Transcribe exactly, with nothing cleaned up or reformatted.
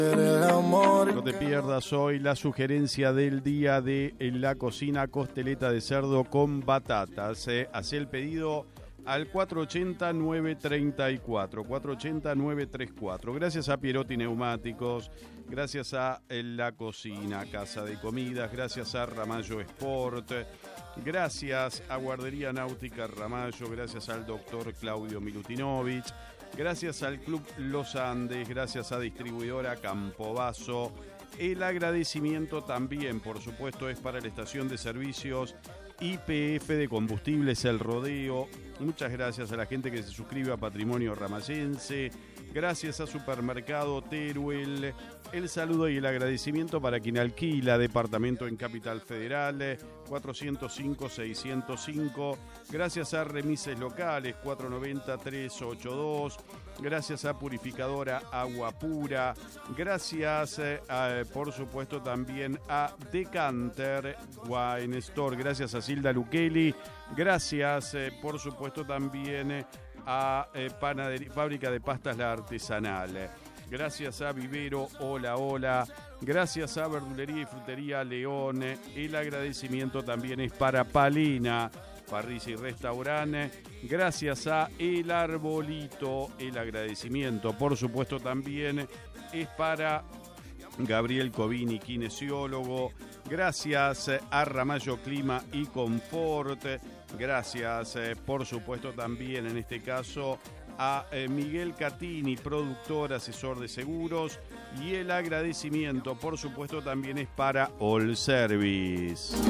No te pierdas hoy la sugerencia del día de en la cocina, costeleta de cerdo con batatas. Eh. Hacé el pedido al cuatro ochenta, nueve treinta y cuatro, cuatro ochenta, nueve treinta y cuatro. Gracias a Pierotti Neumáticos, gracias a La Cocina, Casa de Comidas, gracias a Ramallo Sport, gracias a Guardería Náutica Ramallo, gracias al doctor Claudio Milutinovich, gracias al Club Los Andes, gracias a Distribuidora Campobasso. El agradecimiento también, por supuesto, es para la estación de servicios Y P F de Combustibles El Rodeo. Muchas gracias a la gente que se suscribe a Patrimonio Ramayense. Gracias a Supermercado Teruel. El saludo y el agradecimiento para quien alquila departamento en Capital Federal, cuatrocientos cinco, seiscientos cinco. Gracias a Remises Locales, cuatrocientos noventa, trescientos ochenta y dos. Gracias a Purificadora Agua Pura. Gracias, eh, a, por supuesto, también a Decanter Wine Store. Gracias a Silda Luqueli. Gracias, eh, por supuesto, también eh, a eh, panadería, Fábrica de Pastas La Artesanal. Gracias a Vivero Hola Hola. Gracias a Verdulería y Frutería León. El agradecimiento también es para Palena, Parrilla y Restaurante. Gracias a El Arbolito. El agradecimiento, por supuesto, también es para Gabriel Covini, kinesiólogo. Gracias a Ramallo Clima y Confort. Gracias, por supuesto, también en este caso a Miguel Catini, productor, asesor de seguros. Y el agradecimiento, por supuesto, también es para All Service.